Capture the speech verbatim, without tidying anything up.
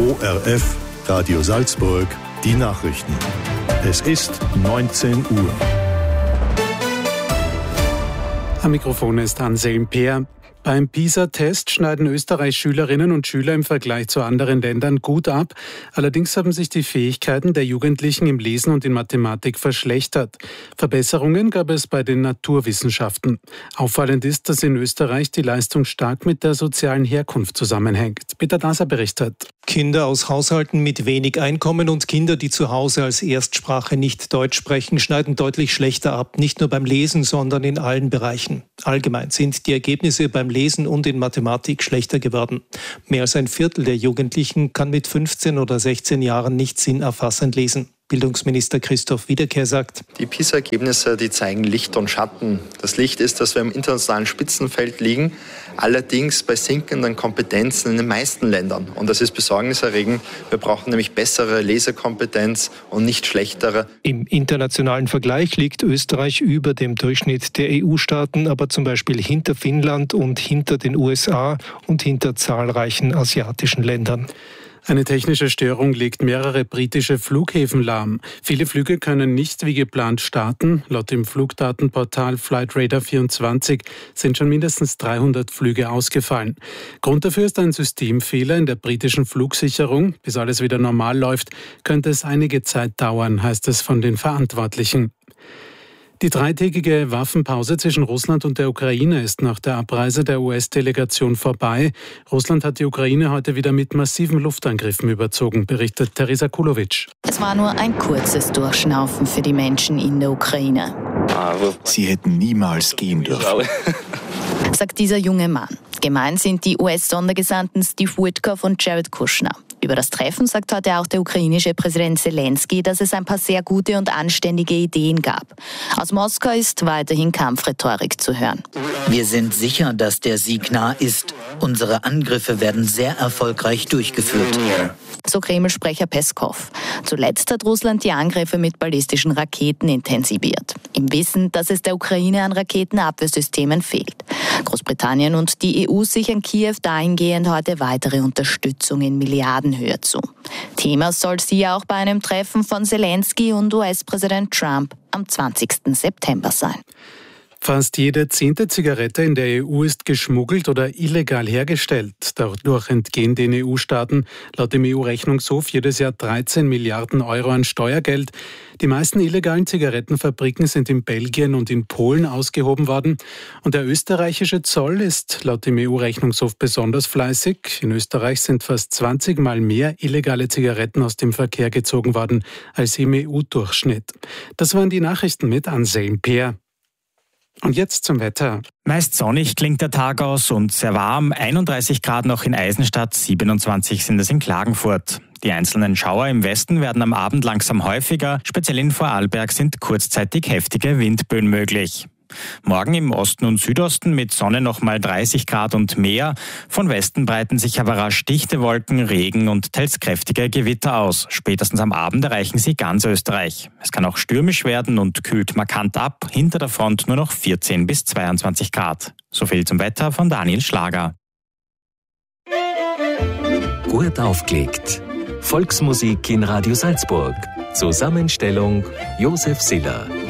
O R F, Radio Salzburg, die Nachrichten. Es ist neunzehn Uhr. Am Mikrofon ist Anselm Peer. Beim PISA-Test schneiden Österreichs Schülerinnen und Schüler im Vergleich zu anderen Ländern gut ab. Allerdings haben sich die Fähigkeiten der Jugendlichen im Lesen und in Mathematik verschlechtert. Verbesserungen gab es bei den Naturwissenschaften. Auffallend ist, dass in Österreich die Leistung stark mit der sozialen Herkunft zusammenhängt. Peter Daser berichtet. Kinder aus Haushalten mit wenig Einkommen und Kinder, die zu Hause als Erstsprache nicht Deutsch sprechen, schneiden deutlich schlechter ab. Nicht nur beim Lesen, sondern in allen Bereichen. Allgemein sind die Ergebnisse beim Lesen und in Mathematik schlechter geworden. Mehr als ein Viertel der Jugendlichen kann mit fünfzehn oder sechzehn Jahren nicht sinnerfassend lesen. Bildungsminister Christoph Wiederkehr sagt: Die PISA-Ergebnisse, die zeigen Licht und Schatten. Das Licht ist, dass wir im internationalen Spitzenfeld liegen, allerdings bei sinkenden Kompetenzen in den meisten Ländern. Und das ist besorgniserregend. Wir brauchen nämlich bessere Lesekompetenz und nicht schlechtere. Im internationalen Vergleich liegt Österreich über dem Durchschnitt der E U-Staaten, aber zum Beispiel hinter Finnland und hinter den U S A und hinter zahlreichen asiatischen Ländern. Eine technische Störung legt mehrere britische Flughäfen lahm. Viele Flüge können nicht wie geplant starten. Laut dem Flugdatenportal Flightradar vierundzwanzig sind schon mindestens dreihundert Flüge ausgefallen. Grund dafür ist ein Systemfehler in der britischen Flugsicherung. Bis alles wieder normal läuft, könnte es einige Zeit dauern, heißt es von den Verantwortlichen. Die dreitägige Waffenpause zwischen Russland und der Ukraine ist nach der Abreise der U S-Delegation vorbei. Russland hat die Ukraine heute wieder mit massiven Luftangriffen überzogen, berichtet Teresa Kulowitsch. Es war nur ein kurzes Durchschnaufen für die Menschen in der Ukraine. Sie hätten niemals gehen dürfen, sagt dieser junge Mann. Gemeint sind die U S-Sondergesandten Steve Witkoff und Jared Kushner. Über das Treffen sagt heute auch der ukrainische Präsident Zelensky, dass es ein paar sehr gute und anständige Ideen gab. Aus Moskau ist weiterhin Kampfrhetorik zu hören. Wir sind sicher, dass der Sieg nah ist. Unsere Angriffe werden sehr erfolgreich durchgeführt. So Kreml-Sprecher Peskov. Zuletzt hat Russland die Angriffe mit ballistischen Raketen intensiviert. Im Wissen, dass es der Ukraine an Raketenabwehrsystemen fehlt. Großbritannien und die E U sichern Kiew dahingehend heute weitere Unterstützung in Milliardenhöhe zu. Thema soll sie auch bei einem Treffen von Zelensky und U S-Präsident Trump am zwanzigsten September sein. Fast jede zehnte Zigarette in der E U ist geschmuggelt oder illegal hergestellt. Dadurch entgehen den E U-Staaten laut dem E U-Rechnungshof jedes Jahr dreizehn Milliarden Euro an Steuergeld. Die meisten illegalen Zigarettenfabriken sind in Belgien und in Polen ausgehoben worden. Und der österreichische Zoll ist laut dem E U-Rechnungshof besonders fleißig. In Österreich sind fast zwanzig Mal mehr illegale Zigaretten aus dem Verkehr gezogen worden als im E U-Durchschnitt. Das waren die Nachrichten mit Anselm Peer. Und jetzt zum Wetter. Meist sonnig klingt der Tag aus und sehr warm. einunddreißig Grad noch in Eisenstadt, siebenundzwanzig sind es in Klagenfurt. Die einzelnen Schauer im Westen werden am Abend langsam häufiger. Speziell in Vorarlberg sind kurzzeitig heftige Windböen möglich. Morgen im Osten und Südosten mit Sonne noch mal dreißig Grad und mehr. Von Westen breiten sich aber rasch dichte Wolken, Regen und teils kräftige Gewitter aus. Spätestens am Abend erreichen sie ganz Österreich. Es kann auch stürmisch werden und kühlt markant ab. Hinter der Front nur noch vierzehn bis zweiundzwanzig Grad. So viel zum Wetter von Daniel Schlager. Gut aufgelegt. Volksmusik in Radio Salzburg. Zusammenstellung Josef Siller.